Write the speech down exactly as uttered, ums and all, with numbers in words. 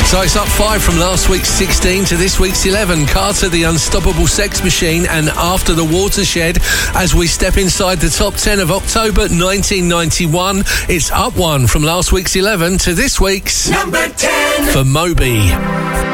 So it's up five from last week's sixteen to this week's eleven. Carter, the Unstoppable Sex Machine, and After the Watershed, as we step inside the top ten of October nineteen ninety-one. It's up one from last week's eleven to this week's number ten for Moby.